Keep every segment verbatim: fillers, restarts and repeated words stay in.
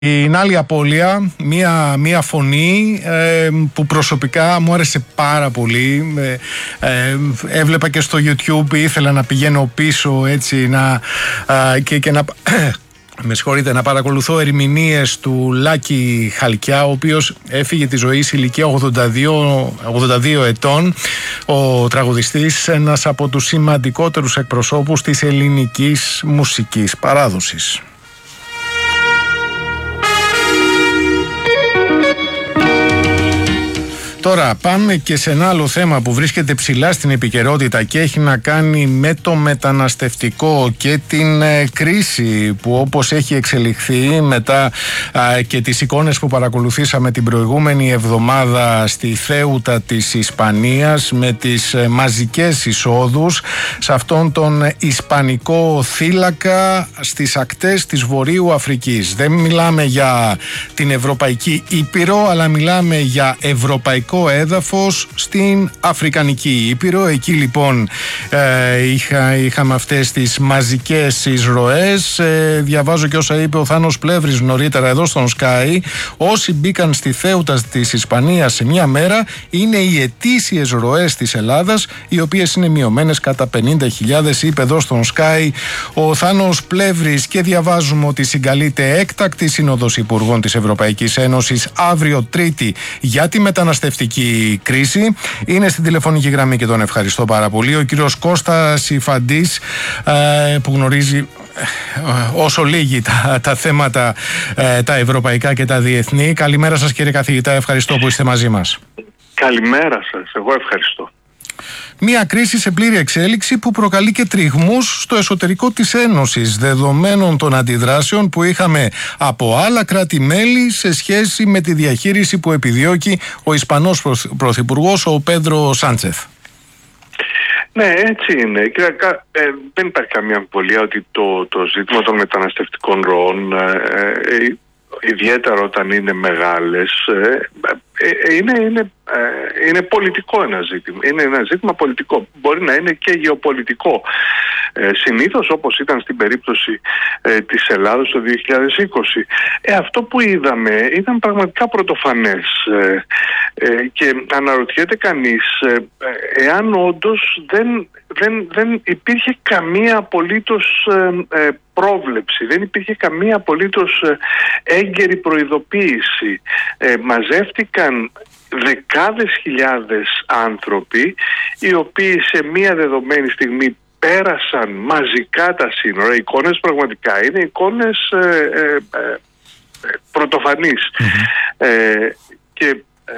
Την άλλη απώλεια, μία, μία φωνή ε, που προσωπικά μου άρεσε πάρα πολύ. Ε, ε, έβλεπα και στο YouTube, ήθελα να πηγαίνω πίσω έτσι να, ε, και, και να... Με συγχωρείτε, να παρακολουθώ ερμηνείες του Λάκη Χαλκιά, ο οποίος έφυγε τη ζωή σε ηλικία ογδόντα δύο ετών. Ο τραγουδιστής, ένας από τους σημαντικότερους εκπροσώπους της ελληνικής μουσικής παράδοσης. Τώρα πάμε και σε ένα άλλο θέμα που βρίσκεται ψηλά στην επικαιρότητα και έχει να κάνει με το μεταναστευτικό και την ε, κρίση που όπως έχει εξελιχθεί μετά ε, και τις εικόνες που παρακολουθήσαμε την προηγούμενη εβδομάδα στη Θέουτα της Ισπανίας με τις ε, μαζικές εισόδους σε αυτόν τον ισπανικό θύλακα στις ακτές της Βορείου Αφρικής. Δεν μιλάμε για την Ευρωπαϊκή Ήπειρο, αλλά μιλάμε για ευρωπαϊκό έδαφος στην Αφρικανική Ήπειρο. Εκεί λοιπόν ε, είχα, είχαμε αυτές τις μαζικές εισρωές. Ε, διαβάζω και όσα είπε ο Θάνος Πλεύρης νωρίτερα εδώ στον Sky. Όσοι μπήκαν στη Θέουτα της Ισπανίας σε μια μέρα είναι οι ετήσιες ροές της Ελλάδας, οι οποίες είναι μειωμένες κατά πενήντα χιλιάδες, είπε εδώ στον Sky ο Θάνος Πλεύρης. Και διαβάζουμε ότι συγκαλείται έκτακτη σύνοδος Υπουργών της Ευρωπαϊκής Ένωσης αύριο Τρίτη για τη μεταναστευτική κρίση. Είναι στην τηλεφωνική γραμμή και τον ευχαριστώ πάρα πολύ ο κύριος Κώστας Ιφαντής, ε, που γνωρίζει ε, όσο λίγοι τα, τα θέματα ε, τα ευρωπαϊκά και τα διεθνή. Καλημέρα σας κύριε καθηγητά, ευχαριστώ που είστε μαζί μας. Καλημέρα σας, εγώ ευχαριστώ. Μια κρίση σε πλήρη εξέλιξη που προκαλεί και τριγμούς στο εσωτερικό της Ένωσης, δεδομένων των αντιδράσεων που είχαμε από άλλα κράτη-μέλη σε σχέση με τη διαχείριση που επιδιώκει ο Ισπανός Πρωθυπουργός, ο Πέντρο Σάντσεθ. Ναι, έτσι είναι. Και, ε, δεν υπάρχει καμία αμφιβολία ότι το, το ζήτημα των μεταναστευτικών ροών, ε, ε, ιδιαίτερα όταν είναι μεγάλες, ε, ε, είναι, είναι, ε, είναι πολιτικό ένα ζήτημα. Είναι ένα ζήτημα πολιτικό. Μπορεί να είναι και γεωπολιτικό. Ε, συνήθως, όπως ήταν στην περίπτωση ε, της Ελλάδος το δύο χιλιάδες είκοσι. Ε, αυτό που είδαμε ήταν πραγματικά πρωτοφανές. Ε, ε, και αναρωτιέται κανείς ε, εάν όντως δεν, δεν, δεν υπήρχε καμία απολύτως ε, ε, πρόβλεψη, δεν υπήρχε καμία απολύτως έγκαιρη προειδοποίηση. Ε, μαζεύτηκαν δεκάδες χιλιάδες άνθρωποι οι οποίοι σε μία δεδομένη στιγμή πέρασαν μαζικά τα σύνορα. Οι εικόνες πραγματικά είναι εικόνες ε, ε, ε, πρωτοφανείς. Mm-hmm. Ε, και ε,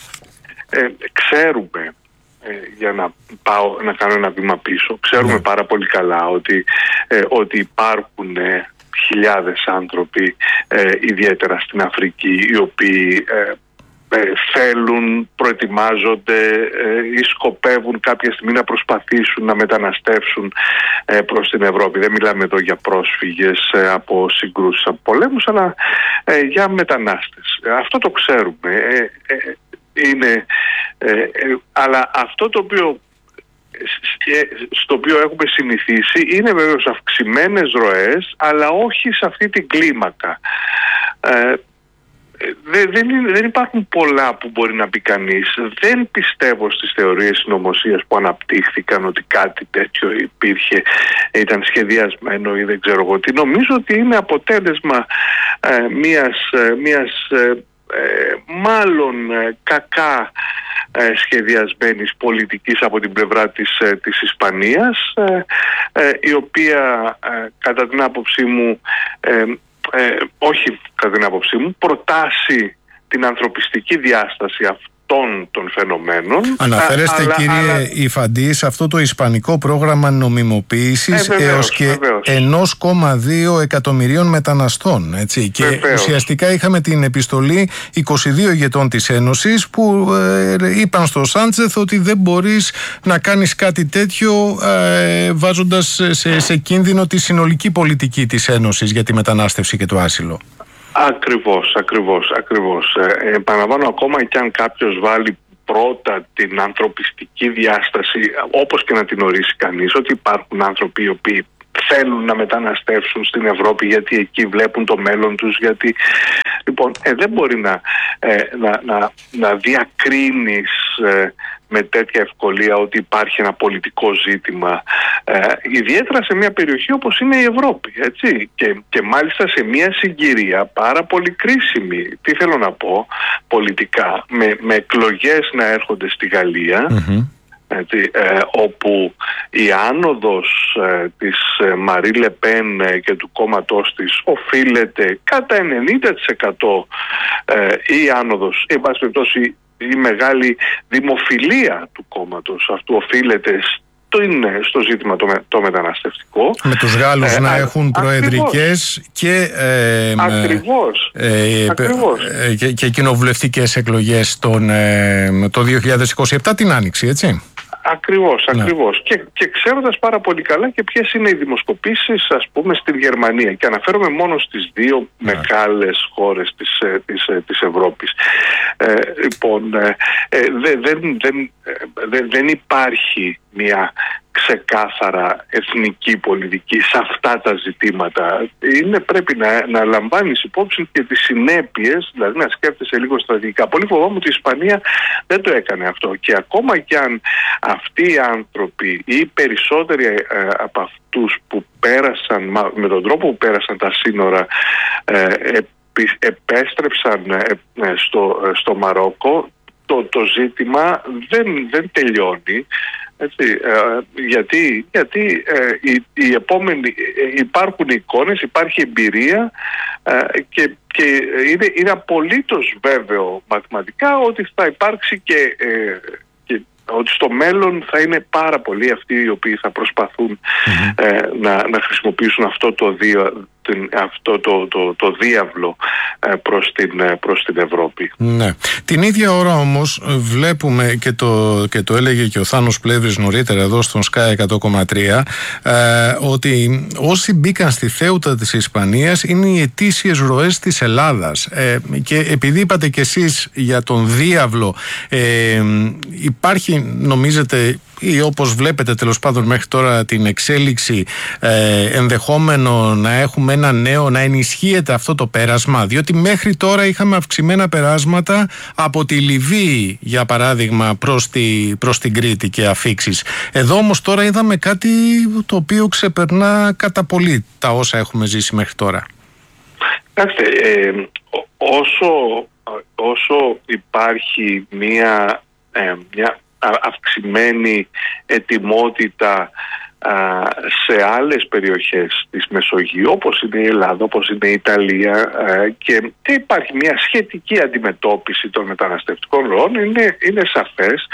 ε, ξέρουμε, Ε, για να πάω να κάνω ένα βήμα πίσω, ξέρουμε mm. πάρα πολύ καλά ότι, ε, ότι υπάρχουν ε, χιλιάδες άνθρωποι ε, ιδιαίτερα στην Αφρική οι οποίοι ε, ε, θέλουν, προετοιμάζονται ε, ή σκοπεύουν κάποια στιγμή να προσπαθήσουν να μεταναστεύσουν ε, προς την Ευρώπη. Δεν μιλάμε εδώ για πρόσφυγες ε, από συγκρούσεις, από πολέμους, αλλά ε, για μετανάστες. Αυτό το ξέρουμε. Ε, ε, Είναι, ε, ε, αλλά αυτό το οποίο, στο οποίο έχουμε συνηθίσει είναι βέβαιως αυξημένες ροές, αλλά όχι σε αυτή την κλίμακα. Ε, δεν, δεν, είναι, δεν υπάρχουν πολλά που μπορεί να πει κανείς. Δεν πιστεύω στις θεωρίες συνωμοσίας που αναπτύχθηκαν ότι κάτι τέτοιο υπήρχε, ήταν σχεδιασμένο ή δεν ξέρω εγώ τι. Νομίζω ότι είναι αποτέλεσμα ε, μιας, ε, μιας ε, Ε, μάλλον ε, κακά ε, σχεδιασμένης πολιτικής από την πλευρά της, ε, της Ισπανίας, ε, ε, η οποία ε, κατά την άποψή μου ε, ε, όχι κατά την άποψή μου προτάσει την ανθρωπιστική διάσταση αυτών των φαινομένων. Αναφέρεστε α, κύριε αλλά... Ιφαντή σε αυτό το ισπανικό πρόγραμμα νομιμοποίησης ε, βεβαίως, έως και βεβαίως. ένα κόμμα δύο εκατομμυρίων μεταναστών, έτσι. Και βεβαίως. Ουσιαστικά είχαμε την επιστολή είκοσι δύο ηγετών της Ένωσης που ε, είπαν στο Σάντσεθ ότι δεν μπορείς να κάνεις κάτι τέτοιο ε, βάζοντας σε, σε κίνδυνο τη συνολική πολιτική της Ένωσης για τη μετανάστευση και το άσυλο. Ακριβώς, ακριβώς, ακριβώς. Ε, επαναλαμβάνω, ακόμα και αν κάποιος βάλει πρώτα την ανθρωπιστική διάσταση, όπως και να την ορίσει κανείς, ότι υπάρχουν άνθρωποι οι οποίοι θέλουν να μεταναστεύσουν στην Ευρώπη, γιατί εκεί βλέπουν το μέλλον τους, γιατί λοιπόν ε, δεν μπορεί να, ε, να, να, να διακρίνεις ε, με τέτοια ευκολία ότι υπάρχει ένα πολιτικό ζήτημα, ε, ιδιαίτερα σε μια περιοχή όπως είναι η Ευρώπη, έτσι, και, και μάλιστα σε μια συγκυρία πάρα πολύ κρίσιμη, τι θέλω να πω, πολιτικά, με, με εκλογές να έρχονται στη Γαλλία, mm-hmm. έτσι, ε, όπου η άνοδος ε, της ε, Μαρί Λεπέν ε, και του κόμματός της οφείλεται κατά ενενήντα τοις εκατό ε, η άνοδος, εν πάση περιπτώσει, η μεγάλη δημοφιλία του κόμματος αυτού οφείλεται στο, είναι, στο ζήτημα το, με, το μεταναστευτικό. Με τους Γάλλους ε, να α, έχουν προεδρικές και, ε, ακριβώς, ε, ακριβώς. Ε, και, και κοινοβουλευτικές εκλογές τον, ε, το δύο χιλιάδες είκοσι επτά την Άνοιξη, έτσι. Ακριβώς, ναι. ακριβώς. Και, και ξέροντας πάρα πολύ καλά και ποιες είναι οι δημοσκοπήσεις, ας πούμε, στην Γερμανία. Και αναφέρομαι μόνο στις δύο ναι. μεγάλες χώρες της, της, της Ευρώπης. Ε, λοιπόν, ε, ε, δεν, δεν, δεν, δεν, δεν υπάρχει μια ξεκάθαρα εθνική πολιτική σε αυτά τα ζητήματα. Είναι, πρέπει να, να λαμβάνεις υπόψη και τις συνέπειες, δηλαδή να σκέφτεσαι λίγο στρατηγικά. Πολύ φοβάμαι ότι η Ισπανία δεν το έκανε αυτό, και ακόμα κι αν αυτοί οι άνθρωποι ή οι περισσότεροι ε, από αυτούς που πέρασαν, με τον τρόπο που πέρασαν τα σύνορα, ε, επέστρεψαν ε, στο, στο Μαρόκο, το, το ζήτημα δεν, δεν τελειώνει. Έτσι, ε, γιατί γιατί ε, οι, οι επόμενοι, ε, υπάρχουν εικόνες, υπάρχει εμπειρία ε, και, και είναι, είναι απολύτως βέβαιο μαθηματικά ότι θα υπάρξει και, ε, και ότι στο μέλλον θα είναι πάρα πολλοί αυτοί οι οποίοι θα προσπαθούν mm-hmm. ε, να, να χρησιμοποιήσουν αυτό το δύο Την, αυτό το, το, το διάβλο ε, προς, την, προς την Ευρώπη. Ναι. Την ίδια ώρα όμως βλέπουμε, και το, και το έλεγε και ο Θάνος Πλεύρης νωρίτερα εδώ στον Sky εκατό κόμμα τρία, ε, ότι όσοι μπήκαν στη Θέουτα της Ισπανίας είναι οι ετήσιες ροές της Ελλάδας. Ε, και επειδή είπατε κι εσείς για τον διάβλο, ε, υπάρχει, νομίζετε, ή όπως βλέπετε τέλος πάντων μέχρι τώρα την εξέλιξη, ε, ενδεχόμενο να έχουμε ένα νέο, να ενισχύεται αυτό το πέρασμα, διότι μέχρι τώρα είχαμε αυξημένα περάσματα από τη Λιβύη, για παράδειγμα, προς, τη, προς την Κρήτη και αφίξεις. Εδώ όμως τώρα είδαμε κάτι το οποίο ξεπερνά κατά πολύ τα όσα έχουμε ζήσει μέχρι τώρα. Κοιτάξτε, ε, όσο, όσο υπάρχει μία, ε, μια αυξημένη ετοιμότητα α, σε άλλες περιοχές της Μεσογείου, όπως είναι η Ελλάδα, όπως είναι η Ιταλία, α, και υπάρχει μια σχετική αντιμετώπιση των μεταναστευτικών ροών, είναι, είναι σαφές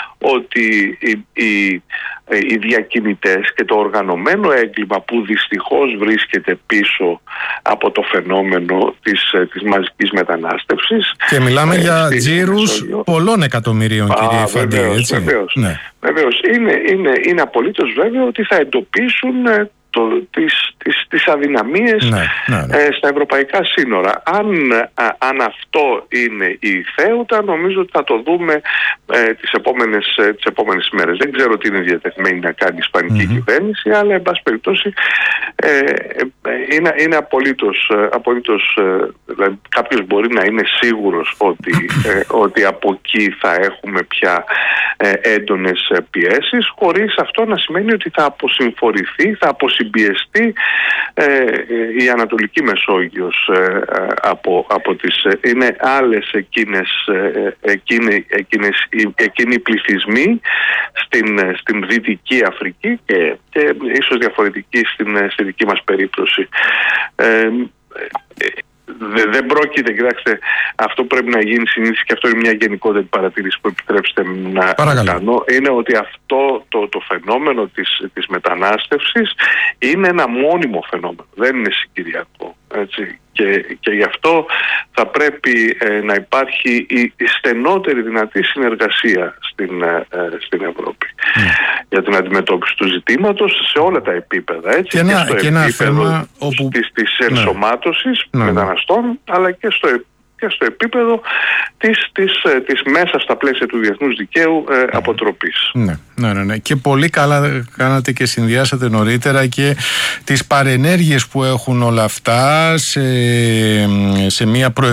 ότι οι, οι, οι διακινητές και το οργανωμένο έγκλημα που δυστυχώς βρίσκεται πίσω από το φαινόμενο της, της μαζικής μετανάστευσης. Και μιλάμε ε, για τζίρους πολλών εκατομμυρίων, Α, κύριε Φαντή, έτσι. Βεβαίως, ναι. βεβαίως. Είναι, είναι, είναι απολύτως βέβαιο ότι θα εντοπίσουν το, τις, τις, τις αδυναμίες ναι, ναι, ναι. Ε, στα ευρωπαϊκά σύνορα. Αν, α, αν αυτό είναι η Θέουτα, νομίζω ότι θα το δούμε ε, τις, επόμενες, ε, τις επόμενες μέρες. Δεν ξέρω τι είναι διατεθειμένη να κάνει η Ισπανική mm-hmm. κυβέρνηση, αλλά εν πάση περιπτώσει ε, ε, είναι, είναι απολύτως, απολύτως ε, δηλαδή κάποιος μπορεί να είναι σίγουρος ότι, ε, ότι από εκεί θα έχουμε πια ε, έντονες πιέσεις, χωρίς αυτό να σημαίνει ότι θα αποσυμφορηθεί, θα αποσυμπιεστεί ε, η Ανατολική Μεσόγειος ε, από, από τις... Είναι άλλες εκείνες, ε, εκείνοι, εκείνες, εκείνοι οι πληθυσμοί στην, στην Δυτική Αφρική και, και ίσως διαφορετικοί στην, στη δική μας περίπτωση. Ε, ε, Δεν, δεν πρόκειται, κοιτάξτε, αυτό πρέπει να γίνει συνήθως, και αυτό είναι μια γενικότερη παρατήρηση που επιτρέψτε να Παρακαλώ. κάνω, είναι ότι αυτό το, το φαινόμενο της, της μετανάστευσης είναι ένα μόνιμο φαινόμενο, δεν είναι συγκυριακό, έτσι. Και, και γι' αυτό θα πρέπει ε, να υπάρχει η, η στενότερη δυνατή συνεργασία στην, ε, στην Ευρώπη mm. για την αντιμετώπιση του ζητήματος σε όλα τα επίπεδα, έτσι, και, και στο και επίπεδο θέμα όπου... της, της ενσωμάτωσης ναι. μεταναστών, αλλά και στο, και στο επίπεδο της, της, της μέσα στα πλαίσια του διεθνούς δικαίου ε, αποτροπής. Ναι, ναι, ναι, ναι. Και πολύ καλά κάνατε και συνδυάσατε νωρίτερα και τις παρενέργειες που έχουν όλα αυτά σε, σε μια προ